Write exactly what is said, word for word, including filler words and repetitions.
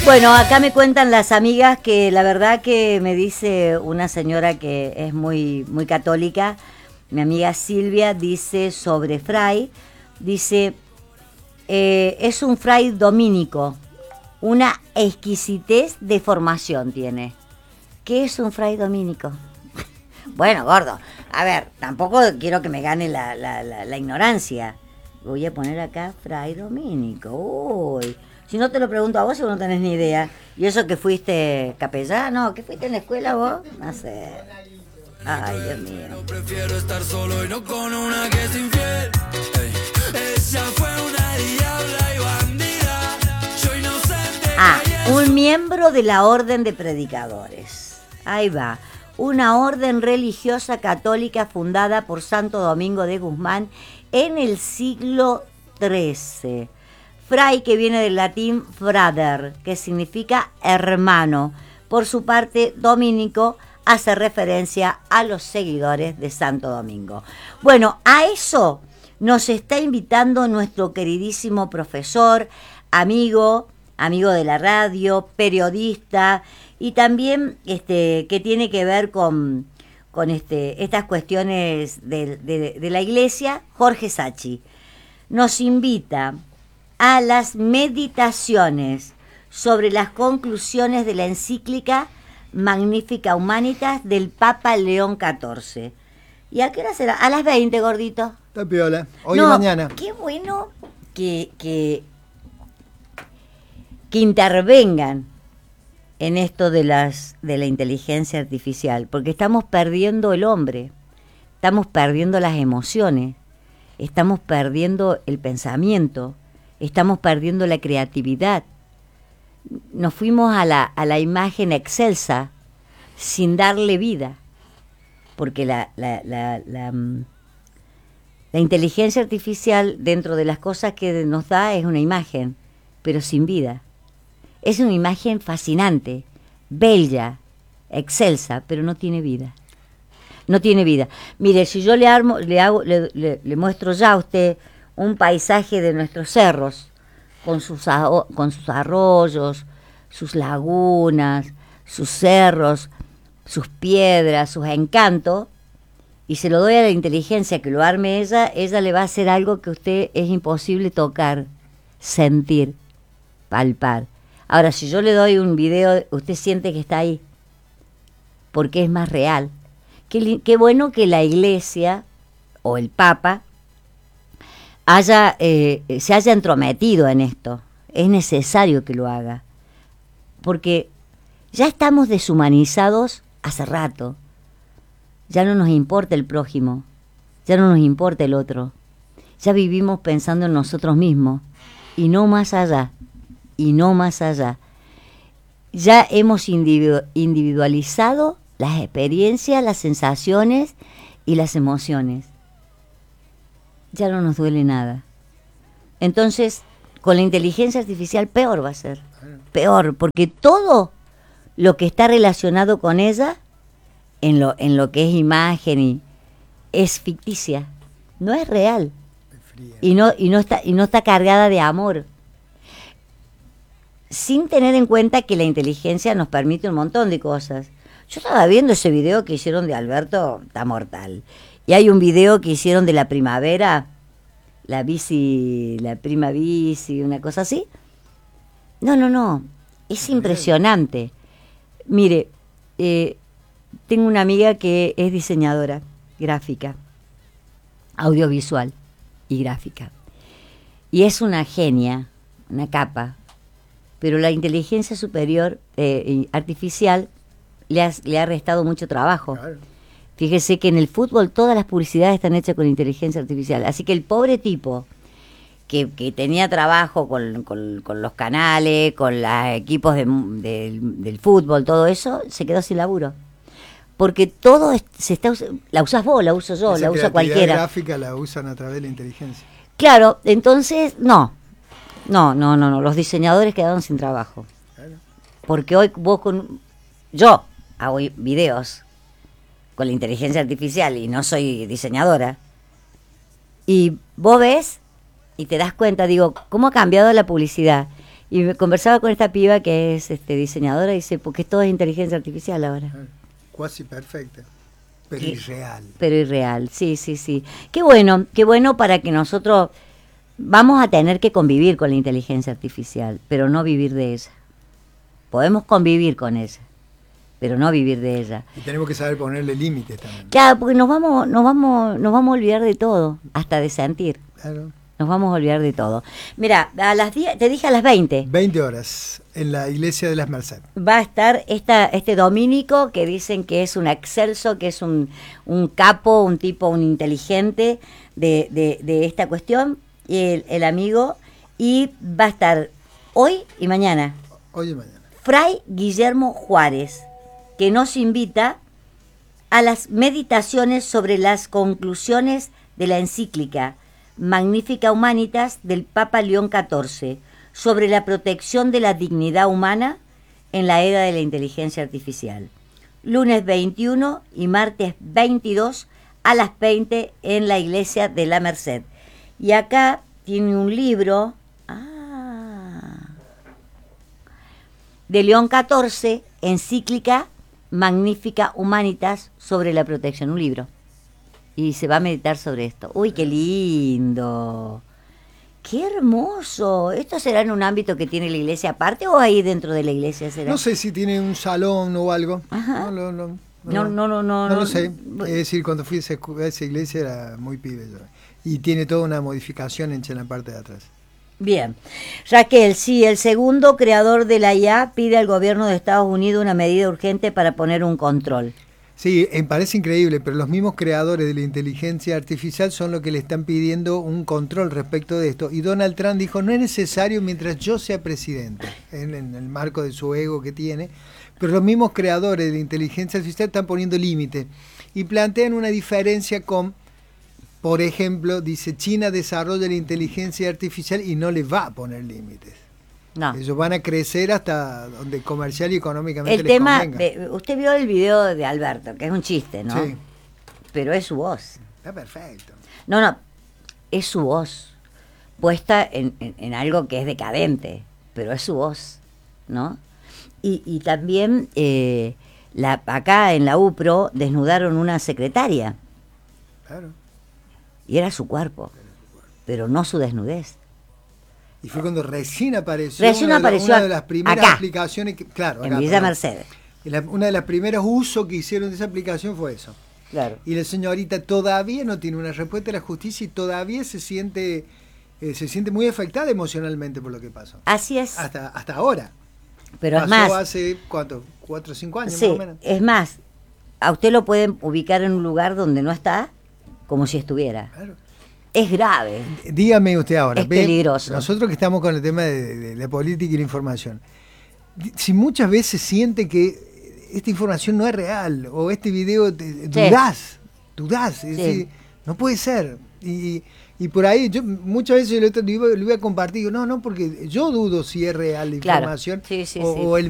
Bueno, acá me cuentan las amigas que la verdad que me dice una señora que es muy, muy católica, mi amiga Silvia, dice sobre Fray, dice, eh, es un Fray dominico, una exquisitez de formación tiene. ¿Qué es un Fray dominico? Bueno, gordo, a ver, tampoco quiero que me gane la, la, la, la ignorancia. Voy a poner acá Fray dominico, uy... Si no te lo pregunto a vos, si vos no tenés ni idea. ¿Y eso que fuiste capellano? ¿Que fuiste en la escuela vos? No sé. Ay, Dios mío. No prefiero estar solo y no con una que es infiel. Ella fue una diabla y bandida. Yo inocente. Ah, un miembro de la Orden de Predicadores. Ahí va. Una orden religiosa católica fundada por Santo Domingo de Guzmán en el siglo trece. Fray, que viene del latín frater, que significa hermano. Por su parte, dominico hace referencia a los seguidores de Santo Domingo. Bueno, a eso nos está invitando nuestro queridísimo profesor, amigo, amigo de la radio, periodista, y también este, que tiene que ver con, con este, estas cuestiones de, de, de la iglesia, Jorge Sacchi. Nos invita a las meditaciones sobre las conclusiones de la encíclica Magnificat Humanitas del Papa León catorce. ¿Y a qué hora será? A las veinte, gordito. Está piola. Hoy no, y mañana. Qué bueno que, que, que intervengan en esto de, las, de la inteligencia artificial, porque estamos perdiendo el hombre, estamos perdiendo las emociones, estamos perdiendo el pensamiento, estamos perdiendo la creatividad. Nos fuimos a la, a la imagen excelsa sin darle vida, porque la, la, la, la, la inteligencia artificial, dentro de las cosas que nos da, es una imagen, pero sin vida. Es una imagen fascinante, bella, excelsa, pero no tiene vida. No tiene vida. Mire, si yo le armo, le hago, le, le, le muestro ya a usted un paisaje de nuestros cerros, con sus, con sus arroyos, sus lagunas, sus cerros, sus piedras, sus encantos, y se lo doy a la inteligencia que lo arme ella, ella le va a hacer algo que a usted es imposible tocar, sentir, palpar. Ahora, si yo le doy un video, usted siente que está ahí, porque es más real. Qué, qué bueno que la Iglesia o el Papa haya eh, se haya entrometido en esto. Es necesario que lo haga, porque ya estamos deshumanizados hace rato. Ya no nos importa el prójimo, ya no nos importa el otro. Ya vivimos pensando en nosotros mismos y no más allá, y no más allá. Ya hemos individu- individualizado las experiencias, las sensaciones y las emociones. Ya no nos duele nada. Entonces, con la inteligencia artificial peor va a ser. Peor, porque todo lo que está relacionado con ella, en lo, en lo que es imagen, y, es ficticia, no es real. Y no, y no está, y no está cargada de amor. Sin tener en cuenta que la inteligencia nos permite un montón de cosas. Yo estaba viendo ese video que hicieron de Alberto, está mortal. Y hay un video que hicieron de la primavera, la bici, la prima bici, una cosa así. No, no, no, es impresionante. Mire, eh, tengo una amiga que es diseñadora gráfica, audiovisual y gráfica. Y es una genia, una capa. Pero la inteligencia superior, eh, artificial, le ha, le ha restado mucho trabajo. Claro. Fíjese que en el fútbol todas las publicidades están hechas con inteligencia artificial. Así que el pobre tipo que, que tenía trabajo con, con, con los canales, con los equipos de, de, del fútbol, todo eso, se quedó sin laburo. Porque todo es, se está la usas vos, la uso yo, Esa la usa cualquiera. La gráfica la usan a través de la inteligencia. Claro, entonces, no. No, no, no, no. Los diseñadores quedaron sin trabajo. Claro. Porque hoy vos con... Yo hago videos con la inteligencia artificial y no soy diseñadora. Y vos ves y te das cuenta, digo, ¿cómo ha cambiado la publicidad? Y me conversaba con esta piba que es este, diseñadora y dice, porque todo es inteligencia artificial ahora. Cuasi perfecta, pero ¿Qué? irreal. Pero irreal, sí, sí, sí. Qué bueno, qué bueno para que nosotros vamos a tener que convivir con la inteligencia artificial, pero no vivir de ella. Podemos convivir con ella, pero no vivir de ella. Y tenemos que saber ponerle límites también. Claro, porque nos vamos, nos vamos, nos vamos a olvidar de todo, hasta de sentir. Claro. Nos vamos a olvidar de todo. Mira, a las diez, te dije a las veinte. veinte horas en la iglesia de las Mercedes. Va a estar esta, este dominico que dicen que es un excelso, que es un, un capo, un tipo, un inteligente de, de, de esta cuestión, y el, el amigo, y va a estar hoy y mañana. Hoy y mañana. Fray Guillermo Juárez, que nos invita a las meditaciones sobre las conclusiones de la encíclica Magnificat Humanitas del Papa León catorce, sobre la protección de la dignidad humana en la era de la inteligencia artificial. Lunes veintiuno y martes veintidós a las veinte en la iglesia de la Merced. Y acá tiene un libro ah, de León catorce, encíclica Magnificat Humanitas sobre la protección, un libro. Y se va a meditar sobre esto. ¡Uy, qué lindo! ¡Qué hermoso! ¿Esto será en un ámbito que tiene la iglesia aparte o ahí dentro de la iglesia será? No sé si tiene un salón o algo. Ajá. No, no, no, No, no, no, no. no no lo sé. Es decir, cuando fui a esa, a esa iglesia era muy pibe yo. Y tiene toda una modificación hecha en la parte de atrás. Bien. Raquel, sí, el segundo creador de la I A pide al gobierno de Estados Unidos una medida urgente para poner un control. Sí, me parece increíble, pero los mismos creadores de la inteligencia artificial son los que le están pidiendo un control respecto de esto. Y Donald Trump dijo, no es necesario mientras yo sea presidente, en, en el marco de su ego que tiene, pero los mismos creadores de la inteligencia artificial están poniendo límites y plantean una diferencia con, por ejemplo, dice, China desarrolla la inteligencia artificial y no le va a poner límites. No. Ellos van a crecer hasta donde comercial y económicamente El les tema, convenga. de, usted vio el video de Alberto, que es un chiste, ¿no? Sí. Pero es su voz. Está perfecto. No, no, es su voz, puesta en, en, en algo que es decadente, pero es su voz, ¿no? Y, y también eh, la, acá en la UPRO desnudaron una secretaria, Claro. y era su cuerpo, pero no su desnudez. Y fue cuando recién apareció, Recién una, apareció de, la- una de las primeras acá, aplicaciones que, claro, en acá, Villa perdón. Mercedes. Y la- una de las primeros usos que hicieron de esa aplicación fue eso. Claro. Y la señorita todavía no tiene una respuesta de la justicia y todavía se siente eh, se siente muy afectada emocionalmente por lo que pasó. Así es, Hasta hasta ahora. pero es Pasó más, hace, ¿cuánto? ¿Cuatro o cinco años sí, más o menos? es más, a usted lo pueden ubicar en un lugar donde no está, como si estuviera. Claro. Es grave. Dígame usted ahora. Es peligroso. Nosotros que estamos con el tema de, de la política y la información, si muchas veces siente que esta información no es real o este video te, dudás, dudás, es Sí. decir, no puede ser. Y, y por ahí, yo muchas veces lo, lo iba, lo iba a compartir, digo, no, no, porque yo dudo si es real la Claro. información Sí, sí, o, sí. o el